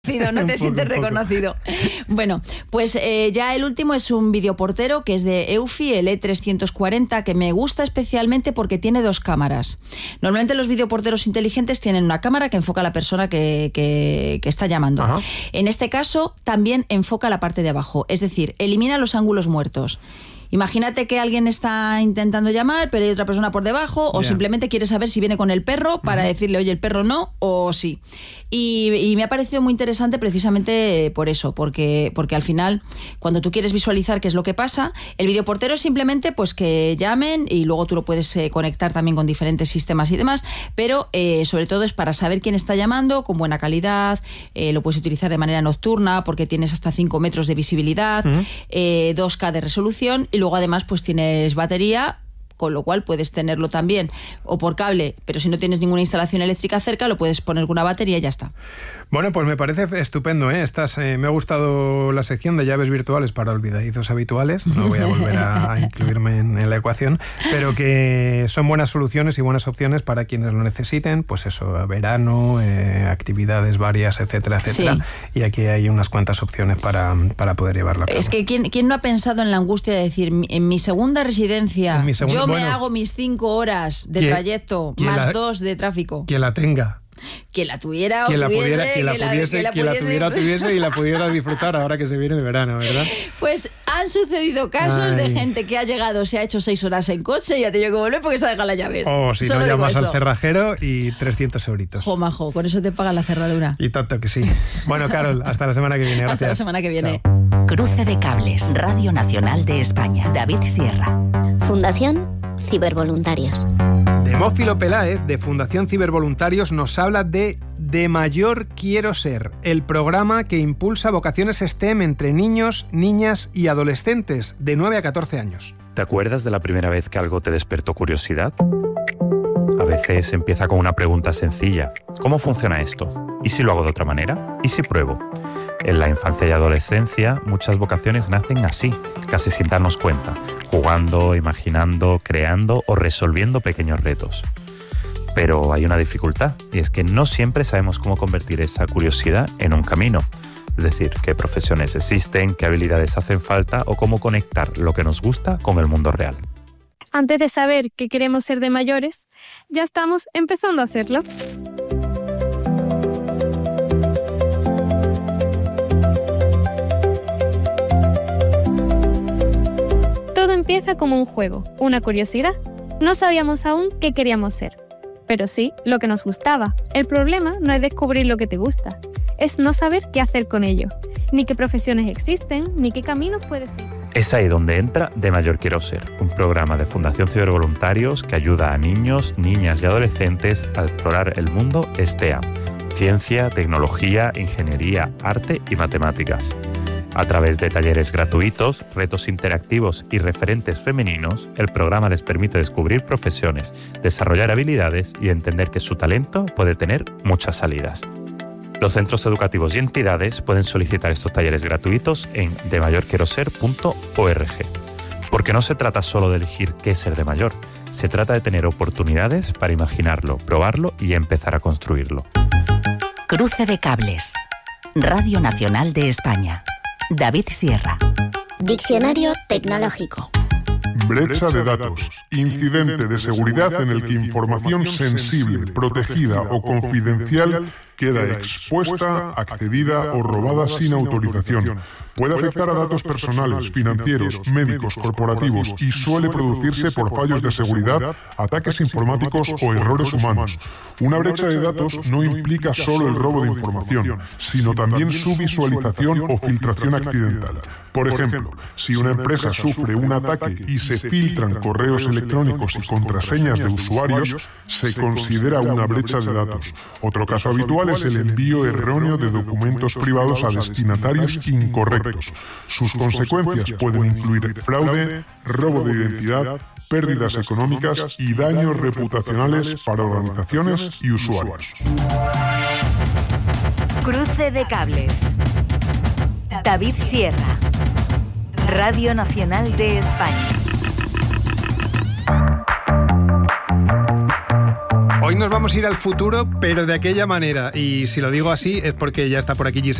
No te sientes reconocido. Bueno, pues ya el último es un videoportero que es de Eufy, el E340, que me gusta especialmente porque tiene 2 cámaras. Normalmente los videoporteros inteligentes tienen una cámara que enfoca a la persona que está llamando. Ajá. En este caso también enfoca la parte de abajo, es decir, elimina los ángulos muertos. Imagínate que alguien está intentando llamar, pero hay otra persona por debajo, o simplemente quiere saber si viene con el perro para decirle, oye, el perro no, o sí. Y me ha parecido muy interesante precisamente por eso, porque al final, cuando tú quieres visualizar qué es lo que pasa, el videoportero es simplemente pues que llamen y luego tú lo puedes conectar también con diferentes sistemas y demás, pero sobre todo es para saber quién está llamando con buena calidad, lo puedes utilizar de manera nocturna porque tienes hasta 5 metros de visibilidad, 2K de resolución y luego además pues tienes batería, con lo cual puedes tenerlo también o por cable, pero si no tienes ninguna instalación eléctrica cerca, lo puedes poner con una batería y ya está. Bueno, pues me parece estupendo, ¿eh? Me ha gustado la sección de llaves virtuales para olvidadizos habituales, no voy a volver a incluirme en la ecuación, pero que son buenas soluciones y buenas opciones para quienes lo necesiten, pues eso, verano, actividades varias, etcétera, etcétera, sí. Y aquí hay unas cuantas opciones para poder llevarlo a cabo. Es que ¿quién no ha pensado en la angustia de decir, en mi segunda residencia, yo me hago mis 5 horas de trayecto, más 2 de tráfico? Quien la tenga. Que la tuviera o quien la tuviese, tuviese y la pudiera disfrutar ahora que se viene el verano, ¿verdad? Pues han sucedido casos de gente que ha llegado, se ha hecho 6 horas en coche y ha tenido que volver porque se ha dejado la llave. O si no, llamas al cerrajero y 300 euritos. Majo, con eso te pagan la cerradura. Y tanto que sí. Bueno, Carol, hasta la semana que viene. Gracias. Hasta la semana que viene. Chao. Cruce de Cables, Radio Nacional de España. David Sierra. Fundación Cibervoluntarios. Demófilo Peláez, de Fundación Cibervoluntarios, nos habla de Mayor Quiero Ser, el programa que impulsa vocaciones STEM entre niños, niñas y adolescentes de 9 a 14 años. ¿Te acuerdas de la primera vez que algo te despertó curiosidad? A veces empieza con una pregunta sencilla. ¿Cómo funciona esto? ¿Y si lo hago de otra manera? ¿Y si pruebo? En la infancia y adolescencia, muchas vocaciones nacen así, casi sin darnos cuenta, jugando, imaginando, creando o resolviendo pequeños retos. Pero hay una dificultad, y es que no siempre sabemos cómo convertir esa curiosidad en un camino. Es decir, qué profesiones existen, qué habilidades hacen falta o cómo conectar lo que nos gusta con el mundo real. Antes de saber qué queremos ser de mayores, ya estamos empezando a hacerlo. Todo empieza como un juego, una curiosidad. No sabíamos aún qué queríamos ser, pero sí lo que nos gustaba. El problema no es descubrir lo que te gusta, es no saber qué hacer con ello, ni qué profesiones existen, ni qué caminos puedes ir. Es ahí donde entra De Mayor Quiero Ser, un programa de Fundación Cibervoluntarios que ayuda a niños, niñas y adolescentes a explorar el mundo STEAM, ciencia, tecnología, ingeniería, arte y matemáticas. A través de talleres gratuitos, retos interactivos y referentes femeninos, el programa les permite descubrir profesiones, desarrollar habilidades y entender que su talento puede tener muchas salidas. Los centros educativos y entidades pueden solicitar estos talleres gratuitos en demayorquieroser.org. Porque no se trata solo de elegir qué ser de mayor, se trata de tener oportunidades para imaginarlo, probarlo y empezar a construirlo. Cruce de Cables, Radio Nacional de España. David Sierra. Diccionario tecnológico. Brecha de datos. Incidente de seguridad en el que información sensible, protegida o confidencial queda expuesta, accedida o robada sin autorización. Puede afectar a datos personales, financieros, médicos, corporativos y suele producirse por fallos de seguridad, ataques informáticos o errores humanos. Una brecha de datos no implica solo el robo de información, sino también su visualización o filtración accidental. Por ejemplo, si una empresa sufre un ataque y se filtran correos electrónicos y contraseñas de usuarios, se considera una brecha de datos. Otro caso habitual es el envío erróneo de documentos privados a destinatarios incorrectos. Sus consecuencias pueden incluir fraude, robo de identidad, pérdidas económicas y daños reputacionales para organizaciones y usuarios. Cruce de Cables. David Sierra. Radio Nacional de España. Hoy nos vamos a ir al futuro, pero de aquella manera. Y si lo digo así es porque ya está por aquí Gisela